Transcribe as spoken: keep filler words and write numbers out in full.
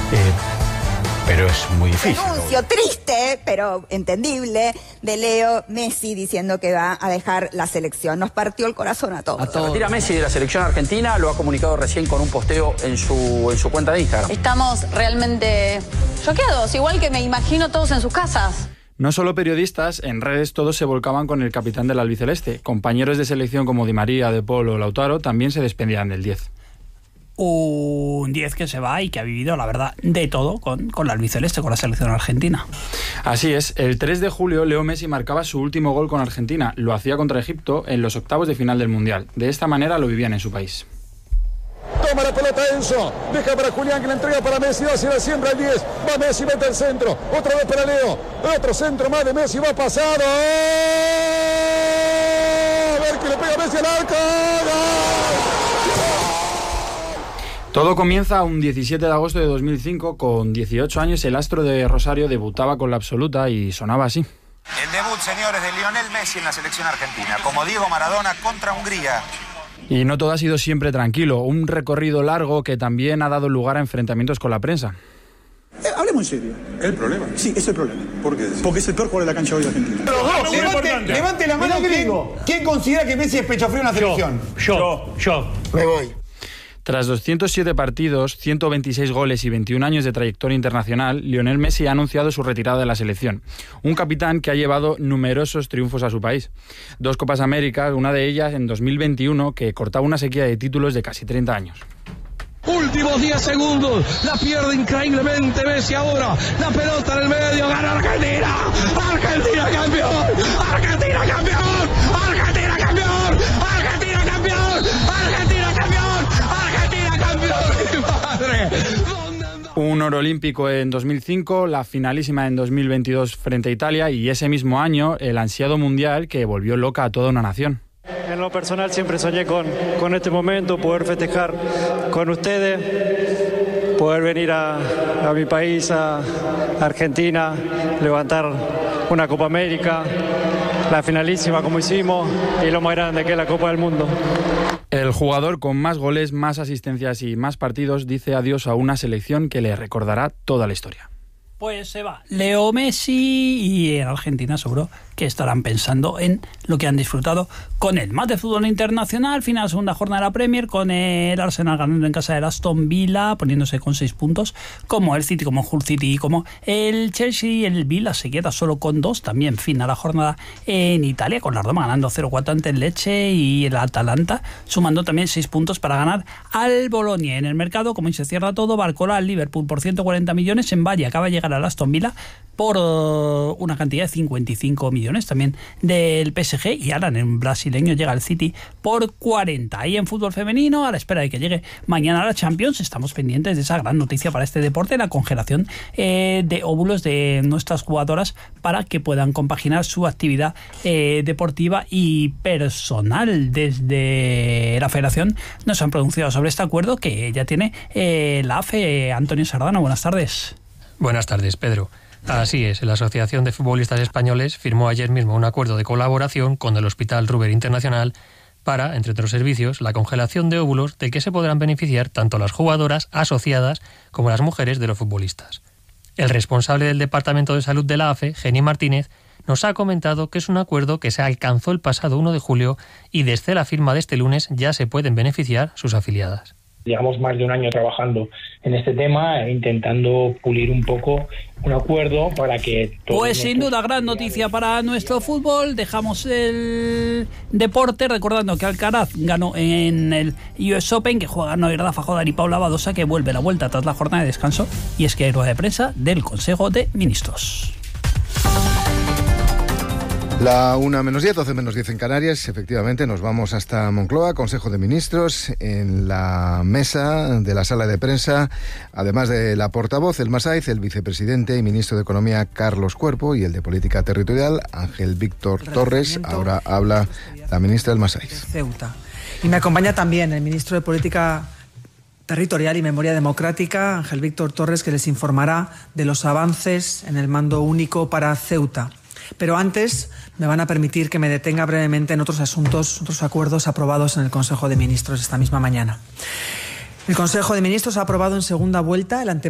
Eh, pero es muy difícil. Anuncio triste, pero entendible, de Leo Messi diciendo que va a dejar la selección. Nos partió el corazón a todos. A todos. Se retira Messi de la selección argentina, lo ha comunicado recién con un posteo en su, en su cuenta de Instagram. Estamos realmente choqueados, igual que me imagino todos en sus casas. No solo periodistas, en redes todos se volcaban con el capitán del albiceleste. Compañeros de selección como Di María, De Paul o Lautaro también se despedían del diez. Un diez que se va y que ha vivido, la verdad, de todo con, con la albiceleste, con la selección argentina. Así es, el tres de julio Leo Messi marcaba su último gol con Argentina. Lo hacía contra Egipto en los octavos de final del Mundial. De esta manera lo vivían en su país. Toma la pelota Enzo, deja para Julián que la entrega para Messi, va hacia la siembra el diez, va Messi, mete el centro, otra vez para Leo, otro centro más de Messi, va pasado, a ver que le pega Messi al arco, ¡gol! Todo comienza un diecisiete de agosto de dos mil cinco. Con dieciocho años el astro de Rosario debutaba con la absoluta y sonaba así. El debut, señores, de Lionel Messi en la selección argentina, como Diego Maradona contra Hungría. Y no todo ha sido siempre tranquilo, un recorrido largo que también ha dado lugar a enfrentamientos con la prensa. Eh, hablemos en serio. ¿El problema? Sí, es el problema. ¿Por qué decís? Porque es el peor jugador de la cancha hoy de Argentina. Los dos, levante, levante la mano, ¿quién, ¿quién considera que Messi es pecho frío en la selección? Yo, yo, yo. Me voy. Tras doscientos siete partidos, ciento veintiséis goles y veintiún años de trayectoria internacional, Lionel Messi ha anunciado su retirada de la selección. Un capitán que ha llevado numerosos triunfos a su país. Dos Copas Américas, una de ellas en dos mil veintiuno, que cortaba una sequía de títulos de casi treinta años. Últimos diez segundos, la pierde increíblemente Messi ahora, la pelota en el medio, gana Argentina, Argentina campeón, Argentina campeón, Argentina campeón, Argentina campeón, Argentina campeón, Argentina campeón, madre. Un oro olímpico en dos mil cinco, la finalísima en dos mil veintidós frente a Italia y ese mismo año el ansiado mundial que volvió loca a toda una nación. En lo personal siempre soñé con, con este momento, poder festejar con ustedes, poder venir a, a mi país, a Argentina, levantar una Copa América, la finalísima como hicimos y lo más grande que es la Copa del Mundo. El jugador con más goles, más asistencias y más partidos dice adiós a una selección que le recordará toda la historia. Pues se va Leo Messi y en Argentina seguro que estarán pensando en lo que han disfrutado con él. Más de fútbol internacional, final segunda jornada de la Premier, con el Arsenal ganando en casa del Aston Villa, poniéndose con seis puntos, como el City, como el Hull City y como el Chelsea. El Villa se queda solo con dos, también fin a la jornada en Italia, con la Roma ganando cero cuatro ante el Lecce y el Atalanta sumando también seis puntos para ganar al Bolonia. En el mercado, como se cierra todo, Barcola al Liverpool por ciento cuarenta millones, en Valle acaba de llegar al Aston Villa por uh, una cantidad de cincuenta y cinco millones también del P S G, y Alan, en brasileño, llega al City por cuarenta. Y en fútbol femenino, a la espera de que llegue mañana la Champions, estamos pendientes de esa gran noticia para este deporte, la congelación eh, de óvulos de nuestras jugadoras para que puedan compaginar su actividad eh, deportiva y personal. Desde la Federación nos han pronunciado sobre este acuerdo que ya tiene eh, la A F E. Antonio Sardano, buenas tardes. Buenas tardes, Pedro. Así es, la Asociación de Futbolistas Españoles firmó ayer mismo un acuerdo de colaboración con el Hospital Ruber Internacional para, entre otros servicios, la congelación de óvulos de que se podrán beneficiar tanto las jugadoras asociadas como las mujeres de los futbolistas. El responsable del Departamento de Salud de la A F E, Jenny Martínez, nos ha comentado que es un acuerdo que se alcanzó el pasado uno de julio y desde la firma de este lunes ya se pueden beneficiar sus afiliadas. Llevamos más de un año trabajando en este tema e intentando pulir un poco un acuerdo para que... Pues sin duda, gran noticia para nuestro fútbol. Dejamos el deporte recordando que Alcaraz ganó en el U S Open, que juegan hoy Rafa Nadal y Paula Badosa, que vuelve la vuelta tras la jornada de descanso, y es que hay rueda de prensa del Consejo de Ministros. La una menos diez, doce menos diez en Canarias. Efectivamente, nos vamos hasta Moncloa, Consejo de Ministros. En la mesa de la sala de prensa, además de la portavoz, el Masaiz, el vicepresidente y ministro de Economía, Carlos Cuerpo, y el de Política Territorial, Ángel Víctor Torres. Ahora habla la ministra del Masaiz. Ceuta. Y me acompaña también el ministro de Política Territorial y Memoria Democrática, Ángel Víctor Torres, que les informará de los avances en el mando único para Ceuta. Pero antes me van a permitir que me detenga brevemente en otros asuntos, otros acuerdos aprobados en el Consejo de Ministros esta misma mañana. El Consejo de Ministros ha aprobado en segunda vuelta el ante